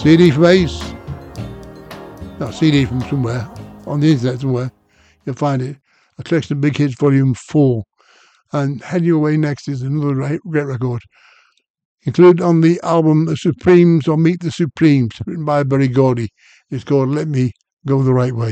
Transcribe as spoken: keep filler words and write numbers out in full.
C D from Ace. No, C D from somewhere. On the internet somewhere. You'll find it. A collection of big hits, volume four. And Head Your Way Next is another great record. Included on the album The Supremes or Meet the Supremes, written by Berry Gordy. It's called Let Me Go the Right Way.